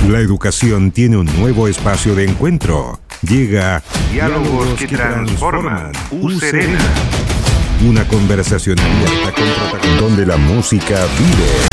La educación tiene un nuevo espacio de encuentro. Llega Diálogos que transforman. U-Serena. Una conversación abierta con protagonistas donde la música vive.